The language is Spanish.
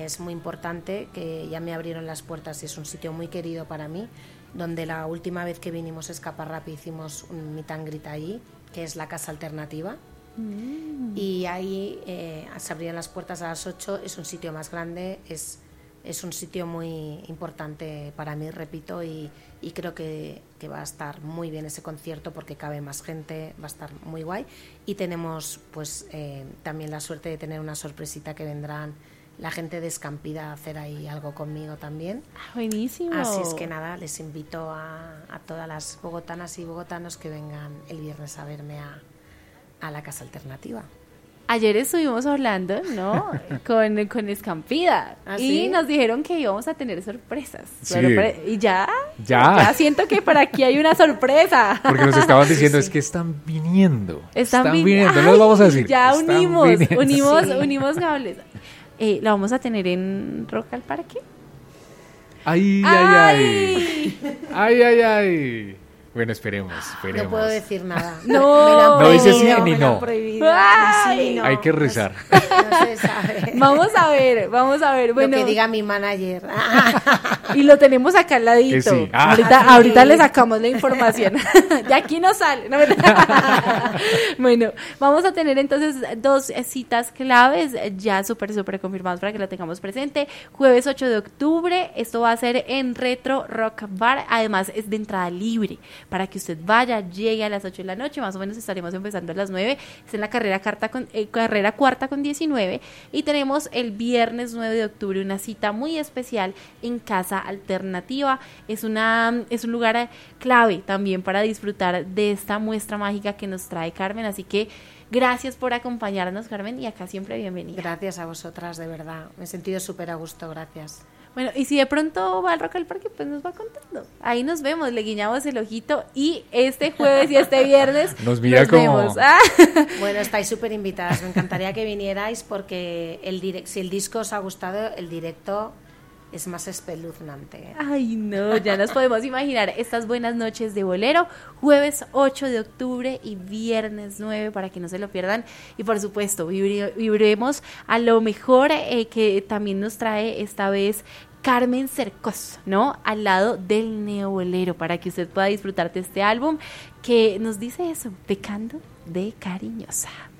es muy importante, que ya me abrieron las puertas y es un sitio muy querido para mí, donde la última vez que vinimos a Escaparrapi hicimos un meet and greet allí, que es la Casa Alternativa. Y ahí se abrían las puertas a las 8, es un sitio más grande, es un sitio muy importante para mí, repito, y creo que va a estar muy bien ese concierto porque cabe más gente, va a estar muy guay. Y tenemos pues también la suerte de tener una sorpresita, que vendrán la gente de Escampida a hacer ahí algo conmigo también. Buenísimo. Así es que nada, les invito a todas las bogotanas y bogotanos que vengan el viernes a verme a la Casa Alternativa. Ayer estuvimos hablando, ¿no? con Escampida. ¿Ah, y sí? nos dijeron que íbamos a tener sorpresas. Sí. Y ya siento que por aquí hay una sorpresa. Porque nos estaban diciendo, Sí. es que están viniendo. Están viniendo, no Ay, les vamos a decir. Ya están unimos viniendo. Sí. unimos cables. ¿La vamos a tener en Rock al Parque? Ay, ay, ay. Ay, ay, ay. Bueno, esperemos. No puedo decir nada. No. No dice sí ni me lo han no. prohibido. Ay. Sí, no, Hay que rezar. No se sabe. Vamos a ver. Bueno, Lo que diga mi manager. y lo tenemos acá al ladito. Que sí. Ahorita le sacamos la información. De aquí no sale. No, bueno, vamos a tener entonces 2 citas claves ya súper confirmadas para que la tengamos presente. Jueves 8 de octubre, esto va a ser en Retro Rock Bar. Además es de entrada libre para que usted vaya, llegue a las 8 de la noche, más o menos estaremos empezando a las 9. Es en la carrera cuarta con 19. Y tenemos el viernes 9 de octubre una cita muy especial en Casa Alternativa. Es un lugar clave también para disfrutar de esta muestra mágica que nos trae Carmen, así que gracias por acompañarnos, Carmen, y acá siempre bienvenida. Gracias a vosotras, de verdad. Me he sentido súper a gusto, gracias. Bueno, y si de pronto va al Rock al Parque, pues nos va contando. Ahí nos vemos, le guiñamos el ojito y este jueves y este viernes Nos mira como... vemos. Bueno, estáis súper invitadas. Me encantaría que vinierais porque si el disco os ha gustado, el directo es más espeluznante. Ay, no, ya nos podemos imaginar estas buenas noches de bolero, jueves 8 de octubre y viernes 9, para que no se lo pierdan. Y por supuesto, viviremos a lo mejor que también nos trae esta vez Carmen Cercos, ¿no? Al lado del neobolero, para que usted pueda disfrutar de este álbum que nos dice eso, pecando de cariñosa.